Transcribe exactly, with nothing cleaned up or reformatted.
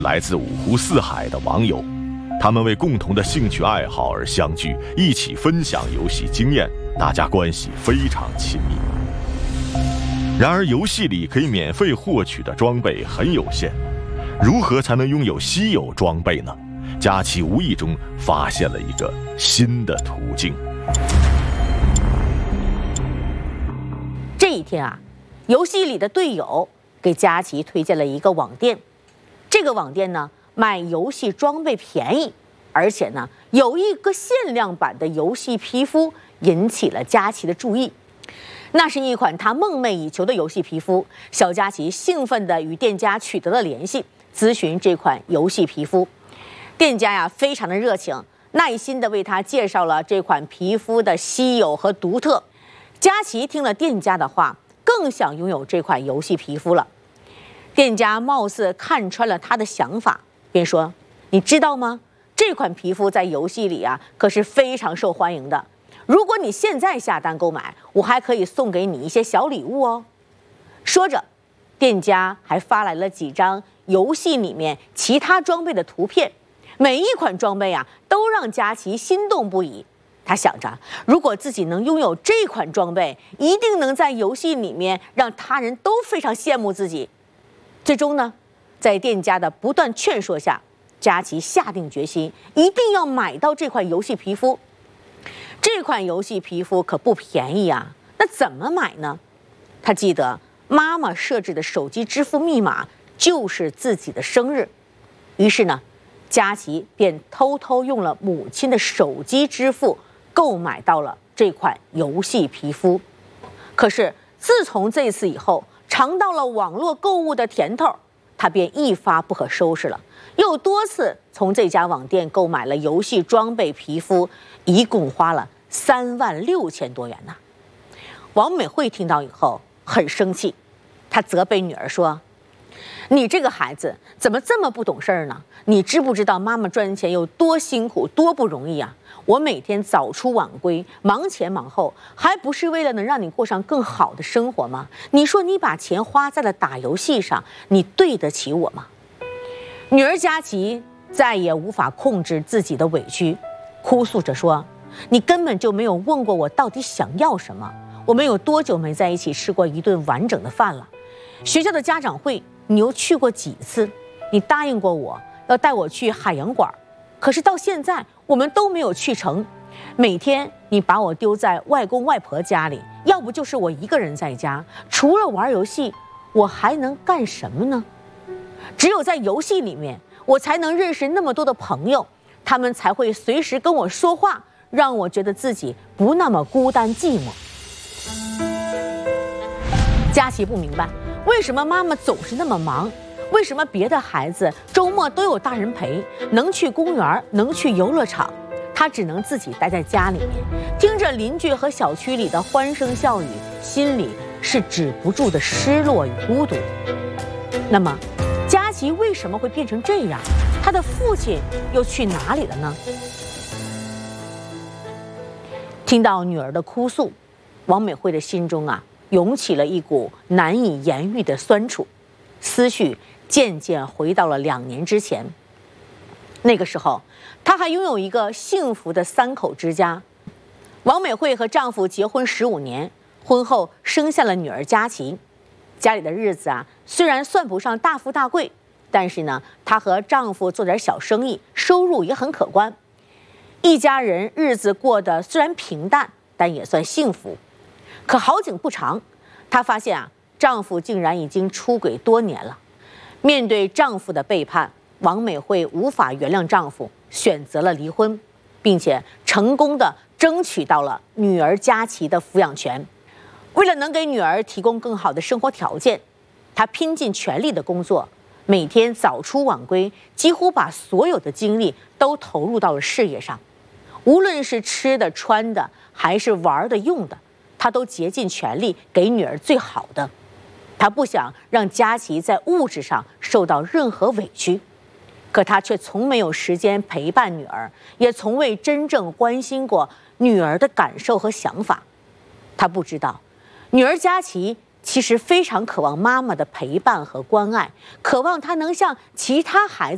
来自五湖四海的网友，他们为共同的兴趣爱好而相聚，一起分享游戏经验，大家关系非常亲密。然而，游戏里可以免费获取的装备很有限，如何才能拥有稀有装备呢？佳琪无意中发现了一个新的途径。 这一天啊，游戏里的队友给佳琪推荐了一个网店。这个网店呢，卖游戏装备便宜，而且呢，有一个限量版的游戏皮肤引起了佳琪的注意。那是一款他梦寐以求的游戏皮肤。小佳琪兴奋地与店家取得了联系，咨询这款游戏皮肤。店家呀，非常的热情，耐心地为他介绍了这款皮肤的稀有和独特。佳琪听了店家的话，更想拥有这款游戏皮肤了。店家貌似看穿了他的想法，便说：“你知道吗？这款皮肤在游戏里啊，可是非常受欢迎的。如果你现在下单购买，我还可以送给你一些小礼物哦。”说着，店家还发来了几张游戏里面其他装备的图片，每一款装备啊，都让佳琪心动不已。他想着，如果自己能拥有这款装备，一定能在游戏里面让他人都非常羡慕自己。最终呢，在店家的不断劝说下，佳琪下定决心，一定要买到这款游戏皮肤。这款游戏皮肤可不便宜啊，那怎么买呢？他记得妈妈设置的手机支付密码就是自己的生日，于是呢，佳琪便偷偷用了母亲的手机支付，购买到了这款游戏皮肤。可是自从这次以后，尝到了网络购物的甜头，他便一发不可收拾了，又多次从这家网店购买了游戏装备皮肤，一共花了三万六千多元呢。王美惠听到以后很生气，她责备女儿说：“你这个孩子怎么这么不懂事儿呢？你知不知道妈妈赚钱有多辛苦多不容易啊？我每天早出晚归，忙前忙后，还不是为了能让你过上更好的生活吗？你说你把钱花在了打游戏上，你对得起我吗？”女儿佳琪再也无法控制自己的委屈，哭诉着说：“你根本就没有问过我到底想要什么。我们有多久没在一起吃过一顿完整的饭了？学校的家长会你又去过几次？你答应过我要带我去海洋馆，可是到现在我们都没有去成。每天你把我丢在外公外婆家里，要不就是我一个人在家，除了玩游戏，我还能干什么呢？只有在游戏里面，我才能认识那么多的朋友，他们才会随时跟我说话，让我觉得自己不那么孤单寂寞。”佳琪不明白，为什么妈妈总是那么忙，为什么别的孩子周末都有大人陪，能去公园，能去游乐场，她只能自己待在家里面，听着邻居和小区里的欢声笑语，心里是止不住的失落与孤独。那么佳琪为什么会变成这样？她的父亲又去哪里了呢？听到女儿的哭诉，王美惠的心中啊涌起了一股难以言喻的酸楚，思绪渐渐回到了两年之前。那个时候，她还拥有一个幸福的三口之家。王美惠和丈夫结婚十五年，婚后生下了女儿佳琪。家里的日子啊，虽然算不上大富大贵，但是呢，她和丈夫做点小生意，收入也很可观。一家人日子过得虽然平淡，但也算幸福。可好景不长，她发现啊，丈夫竟然已经出轨多年了。面对丈夫的背叛，王美惠无法原谅丈夫，选择了离婚，并且成功的争取到了女儿佳琪的抚养权。为了能给女儿提供更好的生活条件，她拼尽全力的工作，每天早出晚归，几乎把所有的精力都投入到了事业上。无论是吃的穿的还是玩的用的，她都竭尽全力给女儿最好的。她不想让佳琪在物质上受到任何委屈，可她却从没有时间陪伴女儿，也从未真正关心过女儿的感受和想法。她不知道，女儿佳琪其实非常渴望妈妈的陪伴和关爱，渴望她能像其他孩子